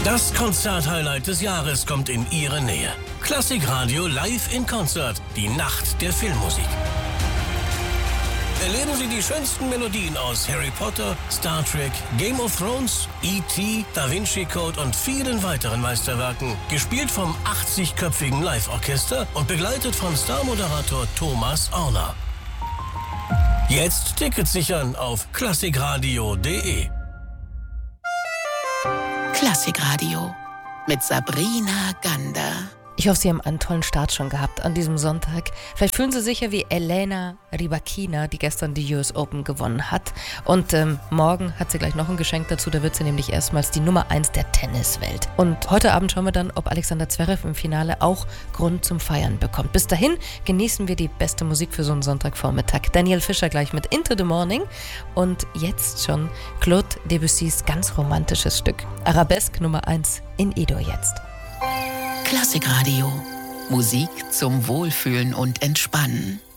Das Konzert-Highlight des Jahres kommt in Ihre Nähe. Klassikradio live in Konzert. Die Nacht der Filmmusik. Erleben Sie die schönsten Melodien aus Harry Potter, Star Trek, Game of Thrones, E.T., Da Vinci Code und vielen weiteren Meisterwerken. Gespielt vom 80-köpfigen Live-Orchester und begleitet von Star-Moderator Thomas Orner. Jetzt Tickets sichern auf klassikradio.de. Klassikradio mit Sabrina Gander. Ich hoffe, Sie haben einen tollen Start schon gehabt an diesem Sonntag. Vielleicht fühlen Sie sich ja wie Elena Rybakina, die gestern die US Open gewonnen hat. Und morgen hat sie gleich noch ein Geschenk dazu. Da wird sie nämlich erstmals die Nummer 1 der Tenniswelt. Und heute Abend schauen wir dann, ob Alexander Zverev im Finale auch Grund zum Feiern bekommt. Bis dahin genießen wir die beste Musik für so einen Sonntagvormittag. Daniel Fischer gleich mit Into the Morning. Und jetzt schon Claude Debussys ganz romantisches Stück. Arabesque Nummer 1 in E-Dur jetzt. Klassikradio. Musik zum Wohlfühlen und Entspannen.